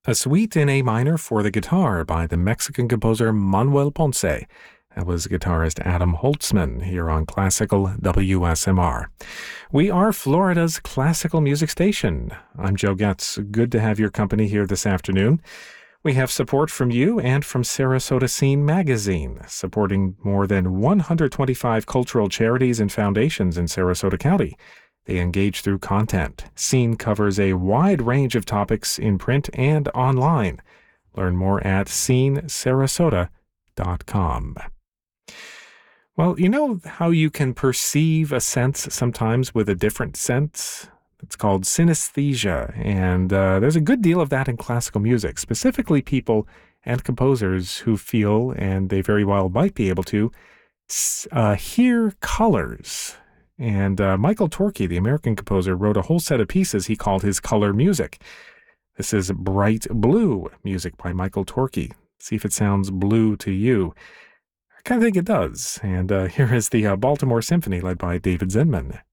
A Suite in A Minor for the Guitar by the Mexican composer Manuel Ponce. That was guitarist Adam Holtzman here on Classical WSMR. We are Florida's classical music station. I'm Joe Getz. Good to have your company here this afternoon. We have support from you and from Sarasota Scene Magazine, supporting more than 125 cultural charities and foundations in Sarasota County. They engage through content. Scene covers a wide range of topics in print and online. Learn more at scenesarasota.com. Well, you know how you can perceive a sense sometimes with a different sense? It's called synesthesia, and there's a good deal of that in classical music, specifically people and composers who feel, and they very well might be able to, hear colors. And Michael Torke, the American composer, wrote a whole set of pieces he called his color music. This is Bright Blue music by Michael Torke. See if it sounds blue to you. I kind of think it does. And here is the Baltimore Symphony led by David Zinman.